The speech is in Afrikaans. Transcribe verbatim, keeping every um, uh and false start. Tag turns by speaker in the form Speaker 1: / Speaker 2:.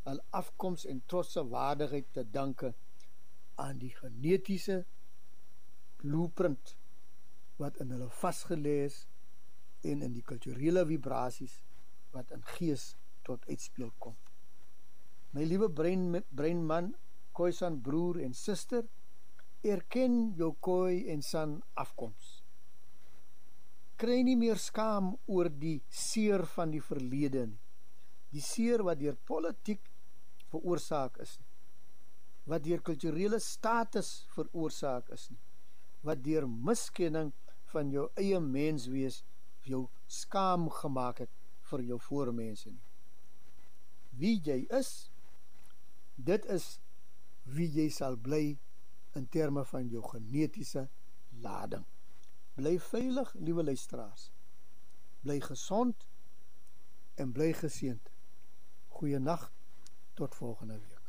Speaker 1: hul afkoms en trotse waardigheid te danke aan die genetiese blueprint wat in hulle vasgelees en in die kulturele vibrasies wat in gees tot uitspeel kom. My liewe brein, breinman, Khoisan broer en suster, erken jou Khoi en San afkoms. Kry nie meer skaam oor die seer van die verlede nie. Die seer wat deur politiek veroorsaak is nie. Wat deur kulturele status veroorsaak is nie. Wat deur miskenning van jou eie menswees jou skaam gemaak het vir jou voormense nie. Wie jy is, dit is wie jy sal bly in terme van jou genetiese lading. Bly veilig, liewe luisteraars. Bly gesond en bly geseënd. Goeienaand, tot volgende week.